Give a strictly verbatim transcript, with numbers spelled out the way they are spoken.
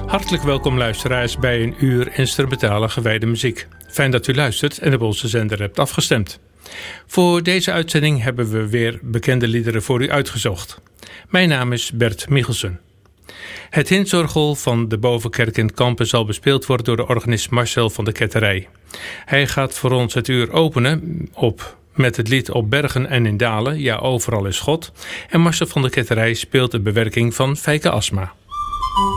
Hartelijk welkom luisteraars bij een uur instrumentale gewijde muziek. Fijn dat u luistert en op onze zender hebt afgestemd. Voor deze uitzending hebben we weer bekende liederen voor u uitgezocht. Mijn naam is Bert Michelsen. Het hintzorgel van de Bovenkerk in Kampen zal bespeeld worden door de organist Marcel van de Ketterij. Hij gaat voor ons het uur openen op met het lied Op bergen en in dalen, ja overal is God. En Marcel van de Ketterij speelt een bewerking van Fijke Asma.